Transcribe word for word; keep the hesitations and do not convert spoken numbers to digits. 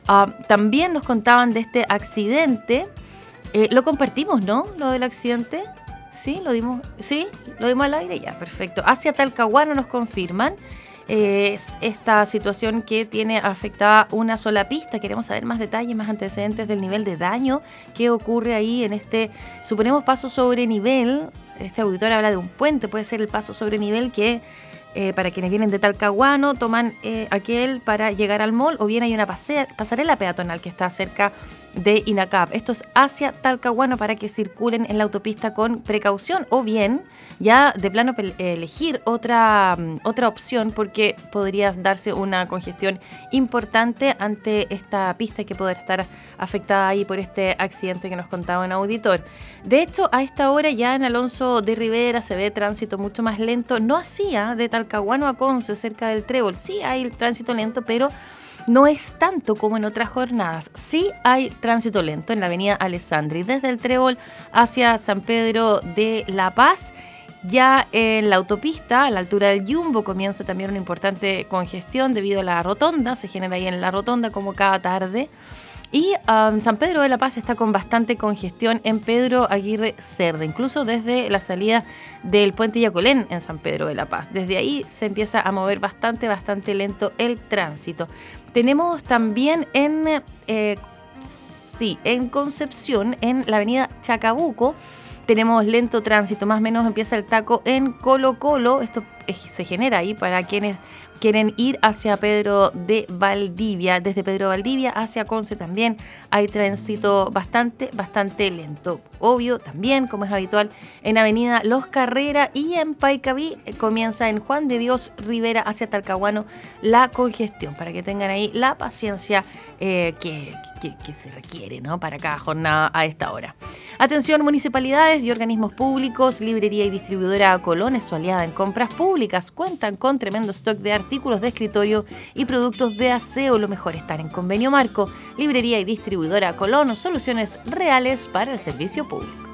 Uh, también nos contaban de este accidente. Eh, lo compartimos, ¿no? Lo del accidente. Sí, lo dimos, sí, lo dimos al aire, ya, perfecto. Hacia Talcahuano nos confirman eh, esta situación que tiene afectada una sola pista. Queremos saber más detalles, más antecedentes del nivel de daño que ocurre ahí en este, suponemos, paso sobre nivel. Este auditor habla de un puente, puede ser el paso sobre nivel que eh, para quienes vienen de Talcahuano toman eh, aquel para llegar al mall, o bien hay una pasea, pasarela peatonal que está cerca de INACAP. Esto es hacia Talcahuano para que circulen en la autopista con precaución, o bien ya de plano elegir otra, otra opción, porque podría darse una congestión importante ante esta pista que puede estar afectada ahí por este accidente que nos contaba un auditor. De hecho, a esta hora ya en Alonso de Rivera se ve tránsito mucho más lento, no hacía de Talcahuano a Conce cerca del Trébol. Sí hay tránsito lento, pero no es tanto como en otras jornadas. Sí hay tránsito lento en la avenida Alessandri, desde el Trébol hacia San Pedro de La Paz. Ya en la autopista, a la altura del Yumbo, comienza también una importante congestión debido a la rotonda. Se genera ahí en la rotonda como cada tarde. Y um, San Pedro de la Paz está con bastante congestión en Pedro Aguirre Cerda, incluso desde la salida del puente Yacolén en San Pedro de la Paz. Desde ahí se empieza a mover bastante, bastante lento el tránsito. Tenemos también en, eh, sí, en Concepción, en la avenida Chacabuco, tenemos lento tránsito, más o menos empieza el taco en Colo Colo. Esto eh, se genera ahí para quienes quieren ir hacia Pedro de Valdivia. Desde Pedro de Valdivia hacia Conce también hay tránsito bastante, bastante lento. Obvio, también, como es habitual, en Avenida Los Carrera y en Paicaví eh, comienza en Juan de Dios Rivera hacia Talcahuano la congestión, para que tengan ahí la paciencia eh, que, que, que se requiere, ¿no?, para cada jornada a esta hora. Atención, municipalidades y organismos públicos. Librería y distribuidora Colón es su aliada en compras públicas. Cuentan con tremendo stock de artículos de escritorio y productos de aseo. Lo mejor estar en Convenio Marco. Librería y distribuidora Colón, soluciones reales para el servicio público.